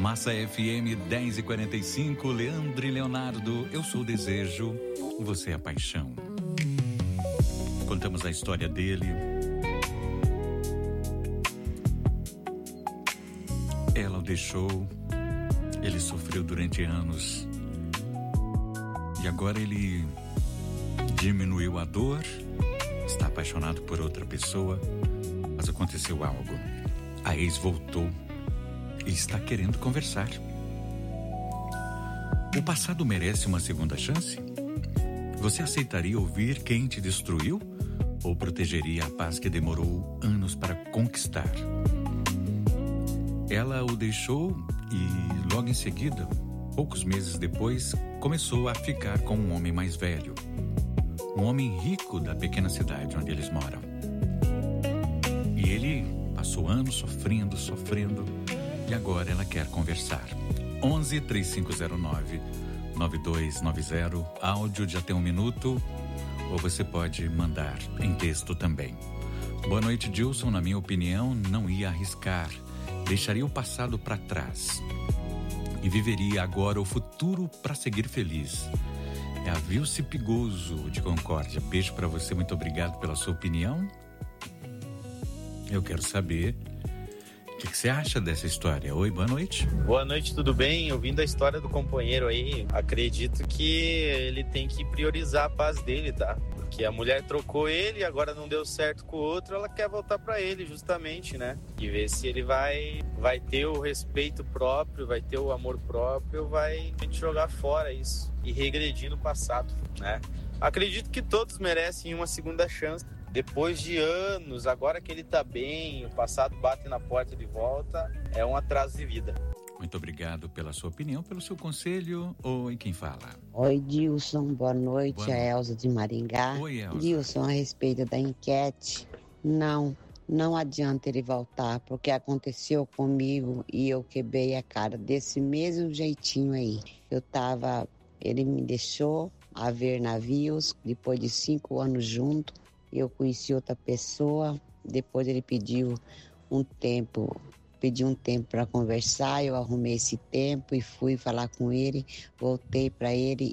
Massa FM 10h45, Leandro e Leonardo, eu sou o desejo, você é a paixão. Contamos a história dele. Ela o deixou, ele sofreu durante anos. E agora ele diminuiu a dor, está apaixonado por outra pessoa, mas aconteceu algo. A ex voltou e está querendo conversar. O passado merece uma segunda chance? Você aceitaria ouvir quem te destruiu? Ou protegeria a paz que demorou anos para conquistar? Ela o deixou e logo em seguida, poucos meses depois, começou a ficar com um homem mais velho. Um homem rico da pequena cidade onde eles moram. E ele passou anos sofrendo, e agora ela quer conversar. 11 3509 9290, áudio de até 1 minuto, ou você pode mandar em texto também. Boa noite, Dilson. Na minha opinião, não ia arriscar. Deixaria o passado para trás e viveria agora o futuro para seguir feliz. É a Vilce Pigoso de Concórdia. Beijo para você, muito obrigado pela sua opinião. Eu quero saber o que você acha dessa história. Oi, boa noite. Boa noite, tudo bem? Ouvindo a história do companheiro aí, acredito que ele tem que priorizar a paz dele, tá? Porque a mulher trocou ele, agora não deu certo com o outro, ela quer voltar pra ele, justamente, né? E ver se ele vai ter o respeito próprio, vai ter o amor próprio, vai jogar fora isso e regredir no passado, né? Acredito que todos merecem uma segunda chance. Depois de anos, agora que ele tá bem, o passado bate na porta de volta, é um atraso de vida. Muito obrigado pela sua opinião, pelo seu conselho. Oi, quem fala? Oi, Dilson, boa noite. Boa noite. É a Elza de Maringá. Oi, Elza. Dilson, a respeito da enquete, não adianta ele voltar, porque aconteceu comigo e eu quebrei a cara desse mesmo jeitinho aí. Ele me deixou a ver navios, depois de 5 anos junto. Eu conheci outra pessoa, depois ele pediu um tempo para conversar, eu arrumei esse tempo e fui falar com ele, voltei para ele